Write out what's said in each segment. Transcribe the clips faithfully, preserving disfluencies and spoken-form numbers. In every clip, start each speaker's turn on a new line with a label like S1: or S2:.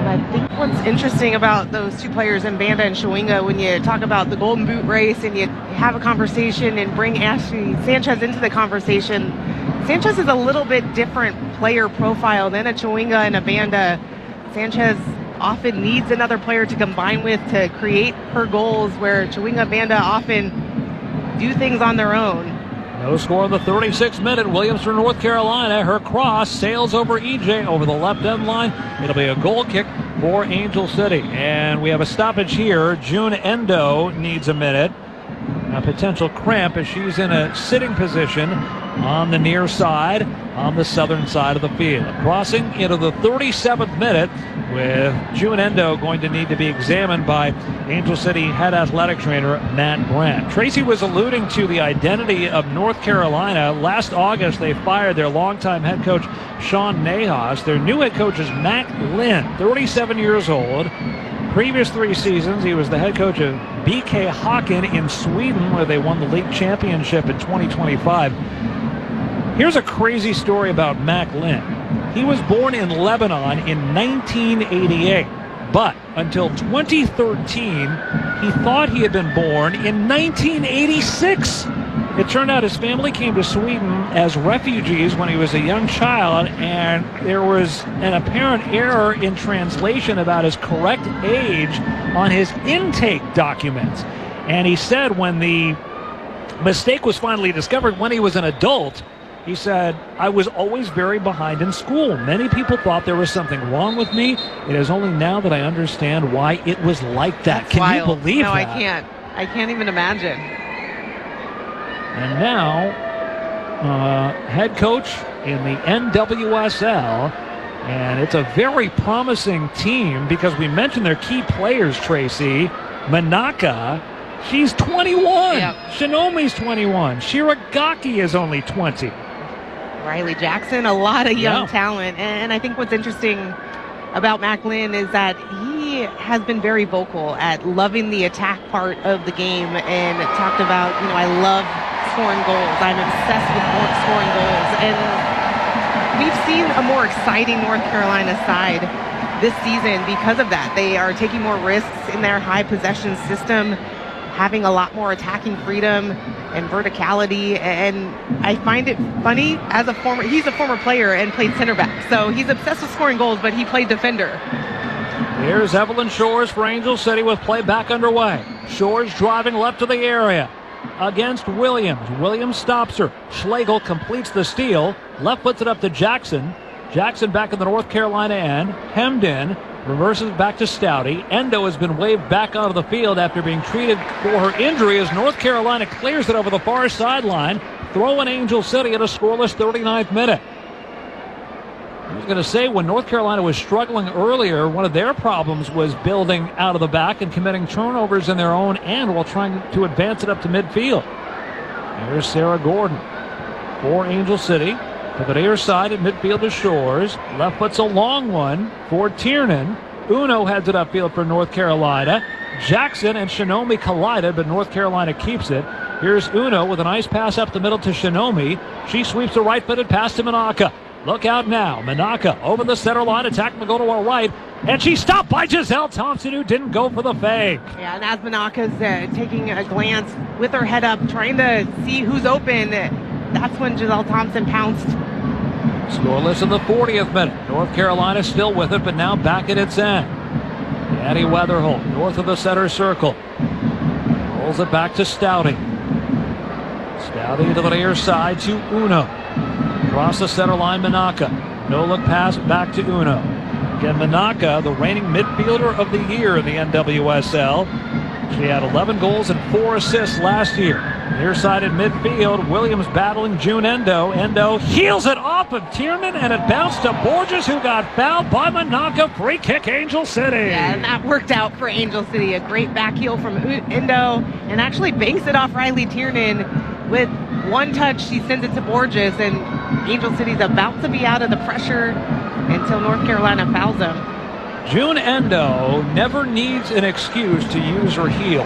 S1: I think what's interesting about those two players in Banda and Chawinga, when you talk about the Golden Boot race and you have a conversation and bring Ashley Sanchez into the conversation, Sanchez is a little bit different player profile than a Chawinga and a Banda. Sanchez often needs another player to combine with to create her goals, where Chawinga, Banda often do things on their own.
S2: No score in the thirty-sixth minute. Williams for North Carolina. Her cross sails over E J over the left end line. It'll be a goal kick for Angel City. And we have a stoppage here. June Endo needs a minute. A potential cramp as she's in a sitting position on the near side, on the southern side of the field. Crossing into the thirty-seventh minute, with June Endo going to need to be examined by Angel City head athletic trainer Matt Grant. Tracy was alluding to the identity of North Carolina. Last August, they fired their longtime head coach Sean Nahas. Their new head coach is Mac Lynn, thirty-seven years old. Previous three seasons, he was the head coach of B K Häcken in Sweden, where they won the league championship in twenty twenty-five. Here's a crazy story about Mac Lynn. He was born in Lebanon in nineteen eighty-eight, but until twenty thirteen, he thought he had been born in nineteen eighty-six. It turned out his family came to Sweden as refugees when he was a young child, and there was an apparent error in translation about his correct age on his intake documents. And he said when the mistake was finally discovered when he was an adult, he said, "I was always very behind in school. Many people thought there was something wrong with me. It is only now that I understand why it was like that."
S1: That's
S2: Can
S1: wild.
S2: you believe
S1: no,
S2: that?
S1: No, I can't. I can't even imagine.
S2: And now, uh, head coach in the N W S L, and it's a very promising team because we mentioned their key players, Tracy. Manaka, she's twenty-one.
S1: Yep.
S2: Shinomi's twenty-one. Shiragaki is only twenty.
S1: Riley Jackson, a lot of young
S2: Yeah.
S1: talent. And I think what's interesting about Mac Lynn is that he has been very vocal at loving the attack part of the game and talked about, you know, I love scoring goals. I'm obsessed with more scoring goals. And we've seen a more exciting North Carolina side this season because of that. They are taking more risks in their high possession system, having a lot more attacking freedom and verticality. And I find it funny, as a former, he's a former player and played center back. So he's obsessed with scoring goals, but he played defender.
S2: Here's Evelyn Shores for Angel City with play back underway. Shores driving left to the area against Williams. Williams stops her. Schlegel completes the steal. Left puts it up to Jackson. Jackson back in the North Carolina end. Hemmed in. Reverses back to Stouty. Endo has been waved back onto the field after being treated for her injury as North Carolina clears it over the far sideline. Throwing Angel City at a scoreless thirty-ninth minute. I was going to say, when North Carolina was struggling earlier, one of their problems was building out of the back and committing turnovers in their own end while trying to advance it up to midfield. Here's Sarah Gordon for Angel City. To the near side at midfield to Shores. Left foot's a long one for Tiernan. Uno heads it upfield for North Carolina. Jackson and Shinomi collided, but North Carolina keeps it. Here's Uno with a nice pass up the middle to Shinomi. She sweeps the right-footed pass to Manaka. Look out now. Manaka over the center line, attacking to go to our right. And she's stopped by Giselle Thompson, who didn't go for the fake.
S1: Yeah, and as Manaka's uh, taking a glance with her head up, trying to see who's open, that's when Giselle Thompson pounced.
S2: Scoreless in the fortieth minute. North Carolina still with it, but now back at its end. Addie Weatherholt, north of the center circle. Rolls it back to Stouty. Stouty to the near side to Uno. Across the center line, Manaka. No look pass back to Uno. Again, Manaka, the reigning midfielder of the year in the N W S L. She had eleven goals and four assists last year. Near side in midfield, Williams battling June Endo. Endo heels it off of Tiernan, and it bounced to Borges, who got fouled by Manaka. Free kick, Angel City.
S1: Yeah, and that worked out for Angel City. A great back heel from Endo, and actually banks it off Riley Tiernan. With one touch, she sends it to Borges, and Angel City's about to be out of the pressure until North Carolina fouls them.
S2: June Endo never needs an excuse to use her heel.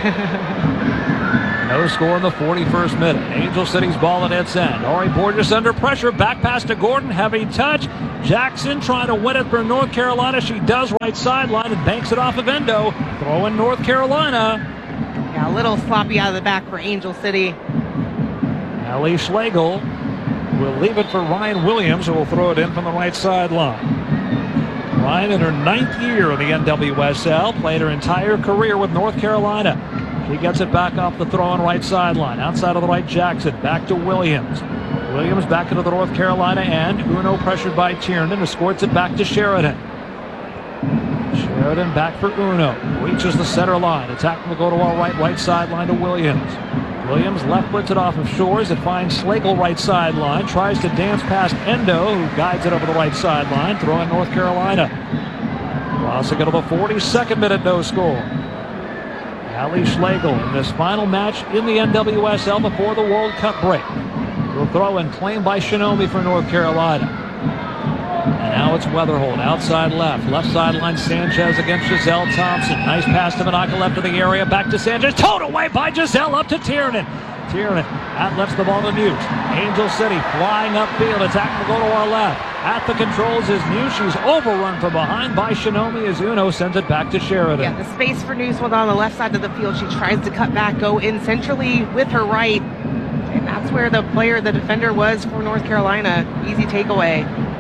S2: No score in the forty-first minute. Angel City's ball at its end. Ori Borges under pressure. Back pass to Gordon. Heavy touch. Jackson trying to win it for North Carolina. She does, right sideline, and banks it off of Endo. Throwing North Carolina.
S1: Yeah, a little sloppy out of the back for Angel City.
S2: Allie Schlegel will leave it for Ryan Williams, who will throw it in from the right sideline. Ryan in her ninth year in the N W S L, played her entire career with North Carolina. She gets it back off the throw on right sideline. Outside of the right, Jackson. Back to Williams. Williams back into the North Carolina end. Uno pressured by Tiernan, who squirts it back to Sheridan. Sheridan back for Uno. Reaches the center line. Attack will go to our right, right sideline to Williams. Williams left puts it off of Shores. It finds Schlegel right sideline. Tries to dance past Endo, who guides it over the right sideline. Throwing North Carolina. Crossing into the forty-second minute, no score. Allie Schlegel in this final match in the N W S L before the World Cup break. Will throw in, claimed by Shinomi for North Carolina. And now it's Weatherholt outside left. Left sideline, Sanchez against Giselle Thompson. Nice pass to Monaca left of the area. Back to Sanchez. Towed away by Giselle up to Tiernan. Tiernan outlets the ball to Muse. Angel City flying upfield. Attack will go to our left. At the controls is Muse. She's overrun from behind by Shinomi as Uno sends it back to Sheridan.
S1: Yeah, the space for News was on the left side of the field. She tries to cut back, go in centrally with her right. And that's where the player, the defender, was for North Carolina. Easy takeaway.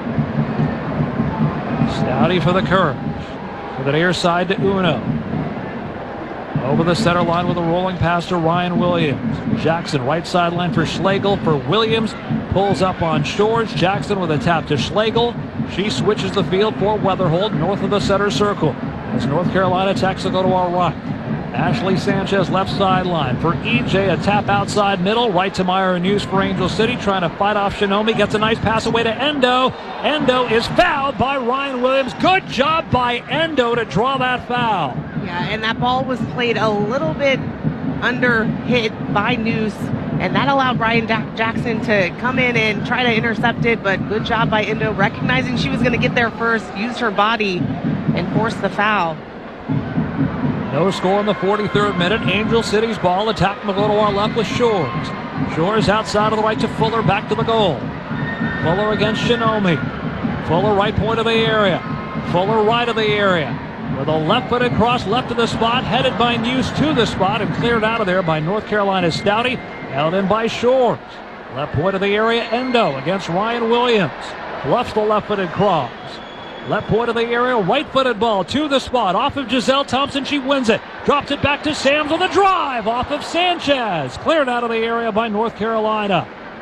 S2: Stouty for the curve. To the near side to Uno. Over the center line with a rolling pass to Ryan Williams. Jackson right sideline for Schlegel for Williams. Pulls up on Shores. Jackson with a tap to Schlegel. She switches the field for Weatherholt north of the center circle. As North Carolina attacks to go to our right. Ashley Sanchez left sideline for E J. A tap outside middle. Right to Myra News for Angel City. Trying to fight off Shinomi. Gets a nice pass away to Endo. Endo is fouled by Ryan Williams. Good job by Endo to draw that foul.
S1: Yeah, and that ball was played a little bit under hit by News. And that allowed Ryan Jackson to come in and try to intercept it. But good job by Endo, recognizing she was going to get there first. Used her body and forced the foul.
S2: No score in the forty-third minute. Angel City's ball. Attack will go to our left with Shores. Shores outside of the right to Fuller. Back to the goal. Fuller against Shinomi. Fuller right point of the area. Fuller right of the area. With a left-footed cross left of the spot. Headed by News to the spot and cleared out of there by North Carolina's Stouty. Held in by Shores. Left point of the area. Endo against Ryan Williams. Bluffs the left-footed cross. Left point of the area, right-footed ball to the spot. Off of Giselle Thompson, she wins it. Drops it back to Sams on the drive. Off of Sanchez. Cleared out of the area by North Carolina.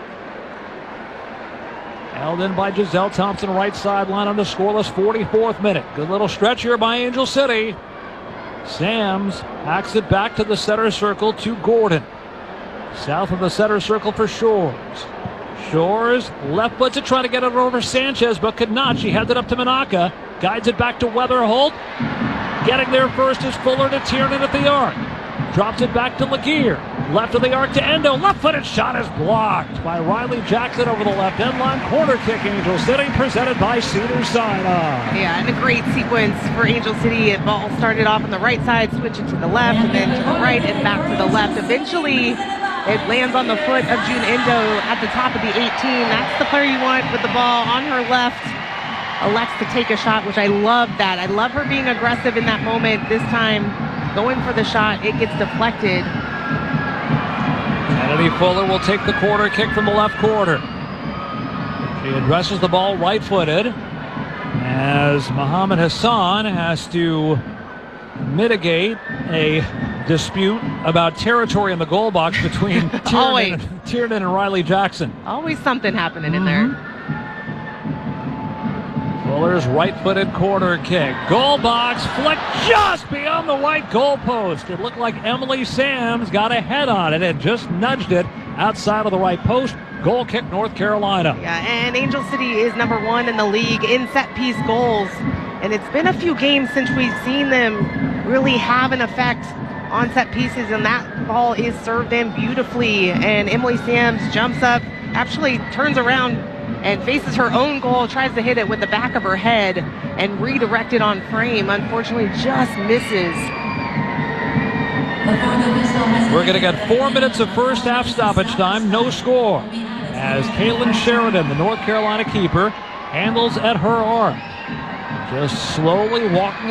S2: Held in by Giselle Thompson, right sideline on the scoreless forty-fourth minute. Good little stretch here by Angel City. Sams hacks it back to the center circle to Gordon. South of the center circle for Shores. Shores left foot to try to get it over Sanchez, but could not. She heads it up to Monaca. Guides it back to Weatherholt. Getting there first is Fuller to Tiernan at the arc. Drops it back to Laguerre. Left of the arc to Endo. Left-footed shot is blocked by Riley Jackson over the left end line. Corner kick, Angel City, presented by Cedars-Sinai.
S1: Yeah, and a great sequence for Angel City. The ball started off on the right side, switching to the left, and then to the right and back to the left. Eventually, it lands on the foot of June Endo at the top of the eighteen. That's the player you want with the ball on her left. Elects to take a shot, which I love that. I love her being aggressive in that moment. This time, going for the shot, it gets deflected.
S2: Kennedy Fuller will take the corner kick from the left corner. She addresses the ball right-footed as Mohammed Hassan has to mitigate a dispute about territory in the goal box between Tiernan, Tiernan and Riley Jackson.
S1: Always something happening in there.
S2: Fuller's right-footed corner kick. Goal box flick just beyond the right goal post. It looked like Emily Sams got a head on it and just nudged it outside of the right post. Goal kick, North Carolina.
S1: Yeah, and Angel City is number one in the league in set-piece goals. And it's been a few games since we've seen them really have an effect on set pieces, and that ball is served in beautifully. And Emily Sams jumps up, actually turns around and faces her own goal, tries to hit it with the back of her head and redirect it on frame. Unfortunately, just misses.
S2: We're going to get four minutes of first half stoppage time, no score. As Caitlin Sheridan, the North Carolina keeper, handles at her arm. Just slowly walking